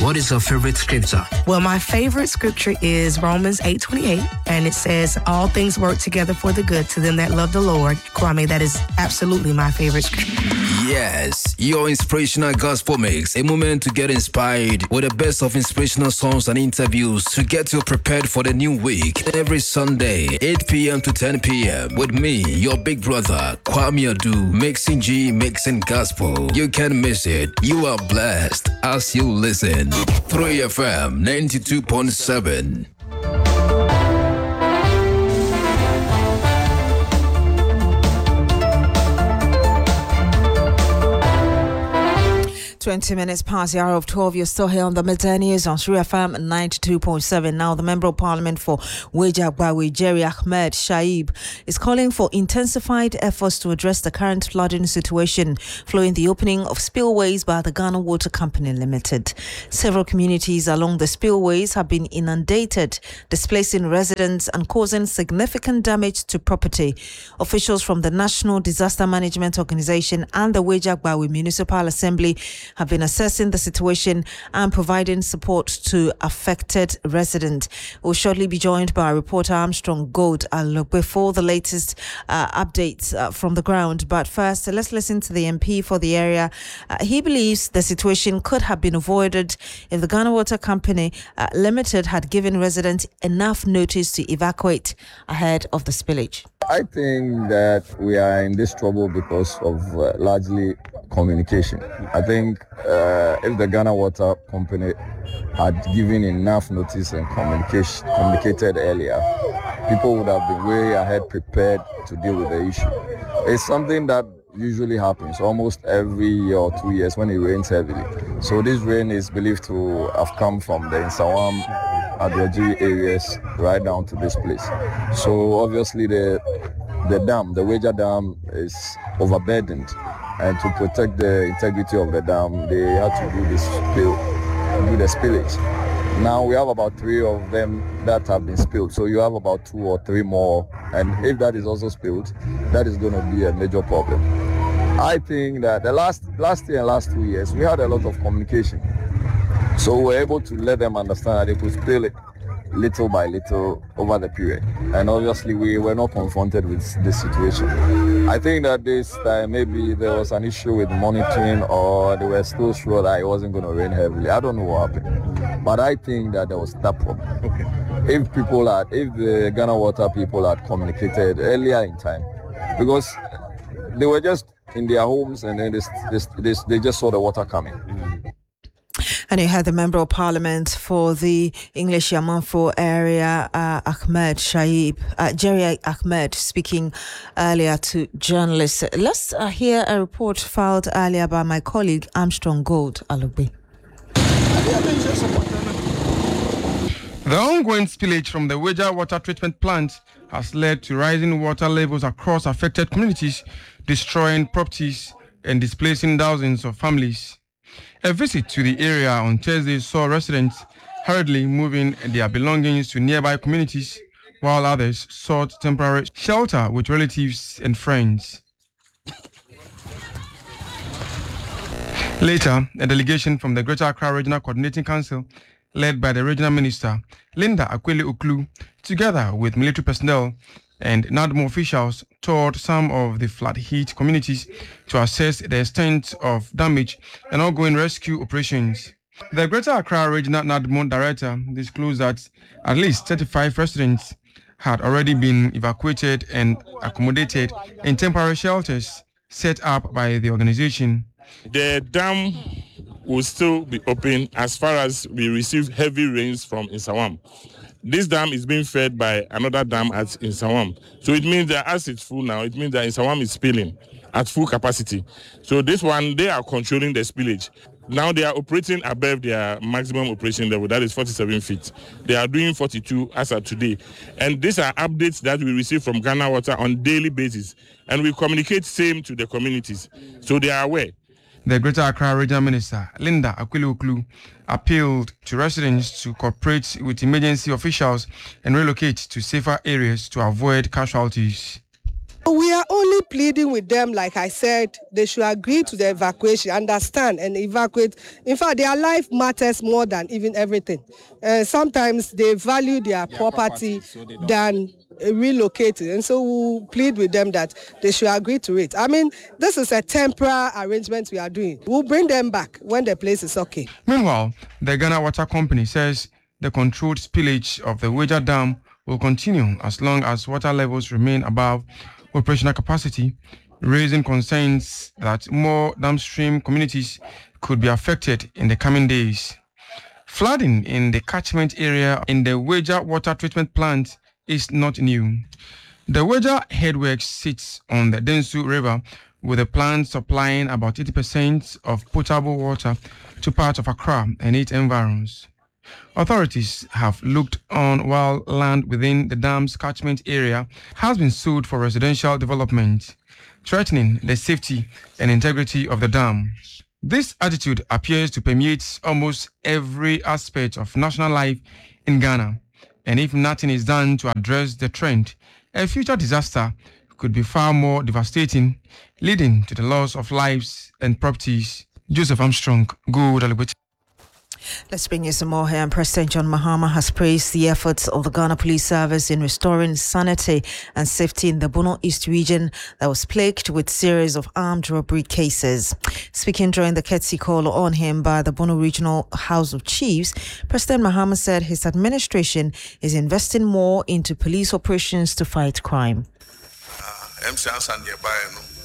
What is your favorite scripture? Well, my favorite scripture is Romans 8:28, and it says, all things work together for the good to them that love the Lord. Kwame, that is absolutely my favorite scripture. Yes, your inspirational gospel mix, a moment to get inspired with the best of inspirational songs and interviews to get you prepared for the new week. Every Sunday, 8 p.m. to 10 p.m. with me, your big brother, Kwame Adu, mixing G, mixing gospel. You can't miss it. You are blessed as you listen. 3FM 92.7. 20 minutes past the hour of 12. You're still here on the Midday News on 3FM 92.7. Now, the Member of Parliament for Weja-Agbawi, Jerry Ahmed Shaib, is calling for intensified efforts to address the current flooding situation following the opening of spillways by the Ghana Water Company Limited. Several communities along the spillways have been inundated, displacing residents and causing significant damage to property. Officials from the National Disaster Management Organization and the Weja-Agbawi Municipal Assembly have been assessing the situation and providing support to affected residents. We'll shortly be joined by reporter Armstrong Gold before the latest updates from the ground. But first, let's listen to the MP for the area. He believes the situation could have been avoided if the Ghana Water Company Limited had given residents enough notice to evacuate ahead of the spillage. I think that we are in this trouble because of largely communication. I think if the Ghana Water Company had given enough notice and communicated earlier, people would have been way ahead prepared to deal with the issue. It's something that usually happens almost every year or 2 years when it rains heavily. So this rain is believed to have come from the Nsawam, Adwaji areas right down to this place. So obviously the dam, the Weja Dam, is overburdened, and to protect the integrity of the dam, they had to do the spillage. Now we have about 3 of them that have been spilled, so you have about 2 or 3 more, and if that is also spilled, that is going to be a major problem. I think that the last year and last 2 years, we had a lot of communication. So we were able to let them understand that they could spill it little by little over the period. And obviously we were not confronted with this situation. I think that this time maybe there was an issue with monitoring, or they were still sure that it wasn't going to rain heavily. I don't know what happened. But I think that there was that problem. Okay. If the Ghana Water people had communicated earlier in time, because they were just in their homes and then they just saw the water coming. And you had the Member of Parliament for the English Yamanfo area, Ahmed Shaib, Jerry Ahmed, speaking earlier to journalists. Let's hear a report filed earlier by my colleague Armstrong Gold Alugbe. The ongoing spillage from the Weja water treatment plant has led to rising water levels across affected communities, destroying properties and displacing thousands of families. A visit to the area on Thursday saw residents hurriedly moving their belongings to nearby communities, while others sought temporary shelter with relatives and friends. Later, a delegation from the Greater Accra Regional Coordinating Council, led by the Regional Minister, Linda Akwele Oklu, together with military personnel and NADMO officials, toured some of the flood-hit communities to assess the extent of damage and ongoing rescue operations. The Greater Accra Regional NADMO Director disclosed that at least 35 residents had already been evacuated and accommodated in temporary shelters set up by the organization. The dam will still be open as far as we receive heavy rains from Nsawam. This dam is being fed by another dam at Nsawam. So it means that as it's full now, it means that Nsawam is spilling at full capacity. So this one, they are controlling the spillage. Now they are operating above their maximum operation level, that is 47 feet. They are doing 42 as of today. And these are updates that we receive from Ghana Water on daily basis. And we communicate same to the communities, so they are aware. The Greater Accra Regional Minister, Linda Akwele Oklu, appealed to residents to cooperate with emergency officials and relocate to safer areas to avoid casualties. We are only pleading with them, like I said, they should agree to the evacuation, understand and evacuate. In fact, their life matters more than even everything. Sometimes they value their property than relocating. And so we'll plead with them that they should agree to it. I mean, this is a temporary arrangement we are doing. We'll bring them back when the place is okay. Meanwhile, the Ghana Water Company says the controlled spillage of the Weja Dam will continue as long as water levels remain above operational capacity, raising concerns that more downstream communities could be affected in the coming days. Flooding in the catchment area in the Weja water treatment plant is not new. The Weja headworks sits on the Densu River, with the plant supplying about 80% of potable water to parts of Accra and its environs. Authorities have looked on while land within the dam's catchment area has been sold for residential development, threatening the safety and integrity of the dam. This attitude appears to permeate almost every aspect of national life in Ghana, and if nothing is done to address the trend, a future disaster could be far more devastating, leading to the loss of lives and properties. Joseph Armstrong, Good Alibut. Let's bring you some more here. And President John Mahama has praised the efforts of the Ghana Police Service in restoring sanity and safety in the Bono East region that was plagued with series of armed robbery cases. Speaking during the courtesy call on him by the Bono Regional House of Chiefs, President Mahama said his administration is investing more into police operations to fight crime.